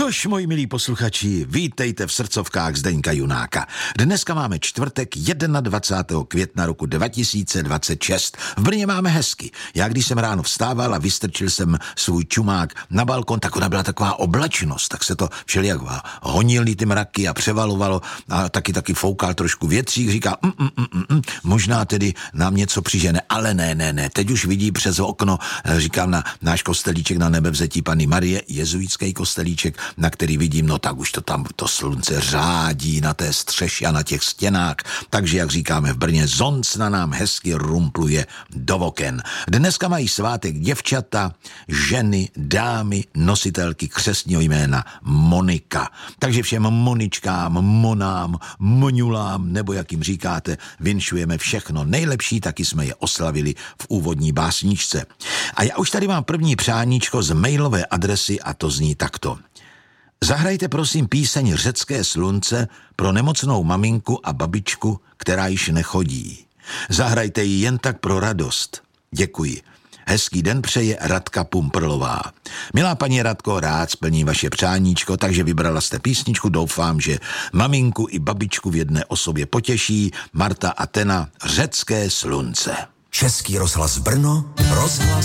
Nož, moji milí posluchači, vítejte v srdcovkách Zdeňka Junáka. Dneska máme čtvrtek 21. května roku 2026. V Brně máme hezky. Já když jsem ráno vstával a vystrčil jsem svůj čumák na balkon, tak ona byla taková oblačnost, tak se to všelijak honily ty mraky a převalovalo a taky foukal trošku větřík, říkal, možná tedy nám něco přižene, ale ne, teď už vidí přes okno, říkám na náš kostelíček na Nebevzetí Panny Marie, jezuitský kostelíček, na který vidím, no tak už to tam to slunce řádí na té střeše a na těch stěnách, takže jak říkáme v Brně, zoncna nám hezky rumpluje do oken. Dneska mají svátek děvčata, ženy, dámy, nositelky křestního jména Monika. Takže všem Moničkám, Monám, Moňulám, nebo jak jim říkáte, vinšujeme všechno nejlepší, taky jsme je oslavili v úvodní básničce. A já už tady mám první přáníčko z mailové adresy a to zní takto. Zahrajte prosím píseň Řecké slunce pro nemocnou maminku a babičku, která již nechodí. Zahrajte ji jen tak pro radost. Děkuji. Hezký den přeje Radka Pumprlová. Milá paní Radko, rád splním vaše přáníčko, takže vybrala jste písničku, doufám, že maminku i babičku v jedné osobě potěší. Marta Atena, Řecké slunce. Český rozhlas Brno, rozhlas